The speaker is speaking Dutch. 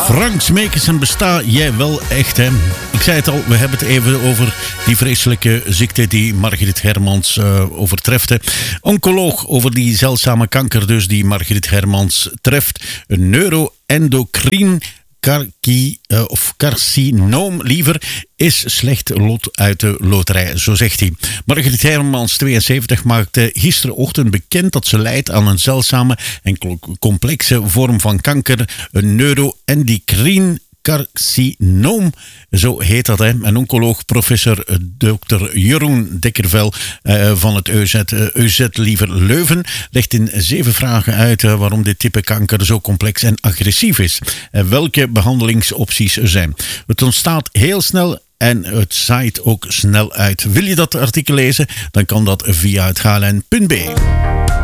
Frank Smekens, en besta jij wel echt, hè? Ik zei het al, we hebben het even over die vreselijke ziekte die Margriet Hermans overtreft. Hè. Oncoloog over die zeldzame kanker dus die Margriet Hermans treft. Een neuroendocrine carcinoom liever, is slecht lot uit de loterij, zo zegt hij. Margriet Hermans, 72, maakte gisterochtend bekend dat ze lijdt aan een zeldzame en complexe vorm van kanker, een neuroendocrine carcinoom, zo heet dat. Hè. En oncoloog professor Dr. Jeroen Dekkervel van het UZ liever Leuven legt in 7 vragen uit waarom dit type kanker zo complex en agressief is. En welke behandelingsopties er zijn. Het ontstaat heel snel en het zaait ook snel uit. Wil je dat artikel lezen? Dan kan dat via het hln.be.